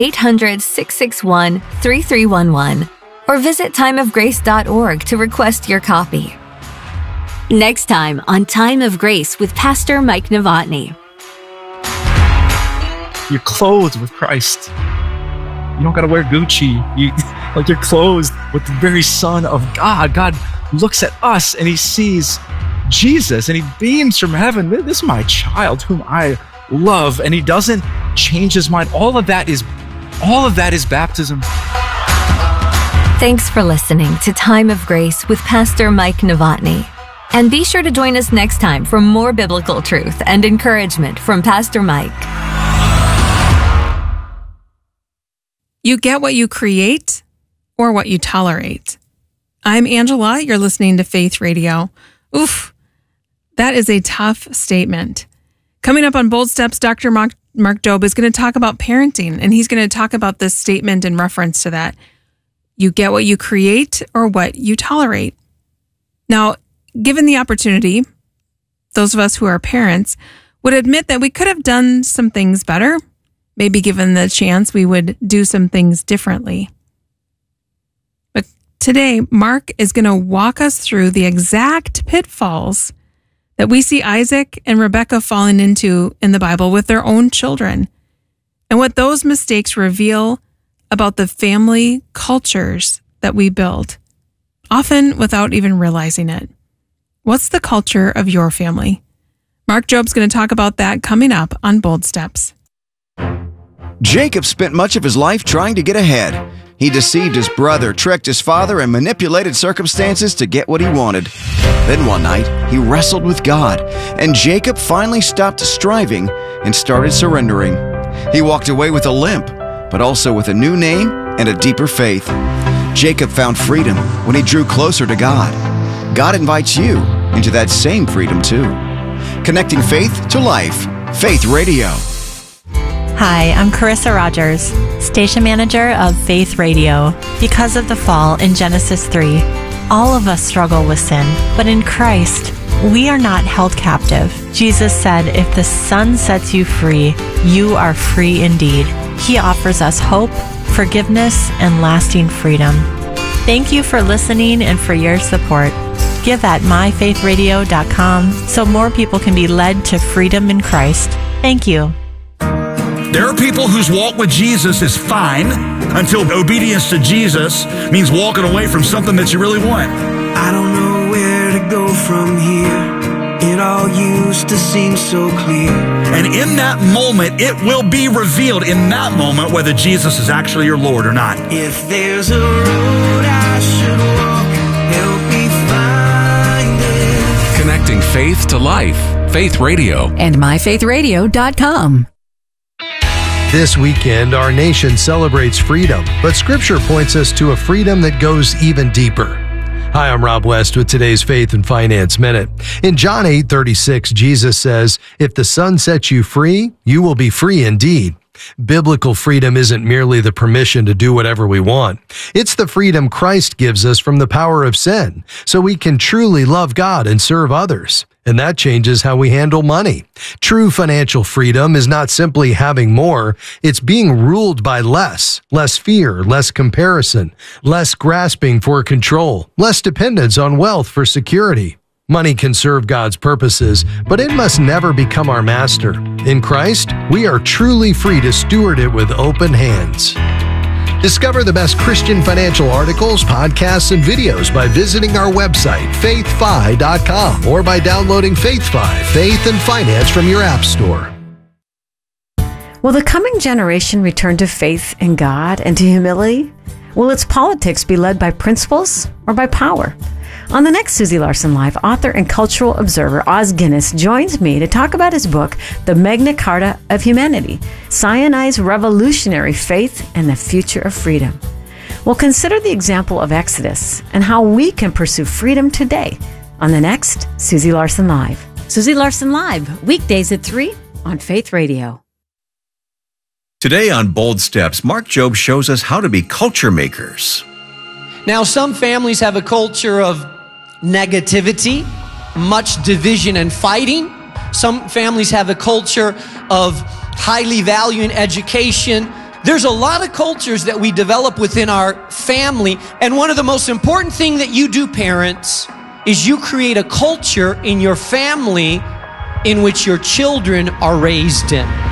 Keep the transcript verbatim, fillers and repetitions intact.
eight hundred, six six one, three three one one or visit time of grace dot org to request your copy. Next time on Time of Grace with Pastor Mike Novotny. You're clothed with Christ. You don't got to wear Gucci. You, like you're clothed with the very Son of God. God looks at us and he sees Jesus and he beams from heaven. This is my child whom I love, and he doesn't change his mind. All of that is, all of that is baptism. Thanks for listening to Time of Grace with Pastor Mike Novotny. And be sure to join us next time for more biblical truth and encouragement from Pastor Mike. You get what you create or what you tolerate. I'm Angela. You're listening to Faith Radio. Oof, that is a tough statement. Coming up on Bold Steps, Doctor Mark, Mark Jobe is going to talk about parenting, and he's going to talk about this statement in reference to that. You get what you create or what you tolerate. Now, given the opportunity, those of us who are parents would admit that we could have done some things better. Maybe given the chance, we would do some things differently. But today, Mark is going to walk us through the exact pitfalls that we see Isaac and Rebekah falling into in the Bible with their own children, and what those mistakes reveal about the family cultures that we build, often without even realizing it. What's the culture of your family? Mark Jobe's going to talk about that coming up on Bold Steps. Jacob spent much of his life trying to get ahead. He deceived his brother, tricked his father, and manipulated circumstances to get what he wanted. Then one night, he wrestled with God, and Jacob finally stopped striving and started surrendering. He walked away with a limp, but also with a new name and a deeper faith. Jacob found freedom when he drew closer to God. God invites you into that same freedom too. Connecting faith to life. Faith Radio. Hi, I'm Carissa Rogers, station manager of Faith Radio. Because of the fall in Genesis three, all of us struggle with sin, but in Christ, we are not held captive. Jesus said, if the Son sets you free, you are free indeed. He offers us hope, forgiveness, and lasting freedom. Thank you for listening and for your support. Give at my faith radio dot com so more people can be led to freedom in Christ. Thank you. There are people whose walk with Jesus is fine until obedience to Jesus means walking away from something that you really want. I don't know where to go from here. It all used to seem so clear. And in that moment, it will be revealed in that moment whether Jesus is actually your Lord or not. If there's a road I should walk, help me find it. Connecting faith to life. Faith Radio. And my faith radio dot com. This weekend, our nation celebrates freedom, but Scripture points us to a freedom that goes even deeper. Hi, I'm Rob West with today's Faith and Finance Minute. In John eight thirty-six, Jesus says, if the Son sets you free, you will be free indeed. Biblical freedom isn't merely the permission to do whatever we want. It's the freedom Christ gives us from the power of sin, so we can truly love God and serve others. And that changes how we handle money. True financial freedom is not simply having more, it's being ruled by less. Less fear, less comparison, less grasping for control, less dependence on wealth for security. Money can serve God's purposes, but it must never become our master. In Christ, we are truly free to steward it with open hands. Discover the best Christian financial articles, podcasts, and videos by visiting our website, faith fi dot com, or by downloading FaithFi, Faith and Finance from your app store. Will the coming generation return to faith in God and to humility? Will its politics be led by principles or by power? On the next Susie Larson Live, author and cultural observer Os Guinness joins me to talk about his book, The Magna Carta of Humanity, Sinai's Revolutionary Faith and the Future of Freedom. We'll consider the example of Exodus and how we can pursue freedom today on the next Susie Larson Live. Susie Larson Live, weekdays at three on Faith Radio. Today on Bold Steps, Mark Jobe shows us how to be culture makers. Now, some families have a culture of negativity, much division and fighting. Some families have a culture of highly valuing education, There's a lot of cultures that we develop within our family, and one of the most important thing that you do, parents, is you create a culture in your family in which your children are raised in.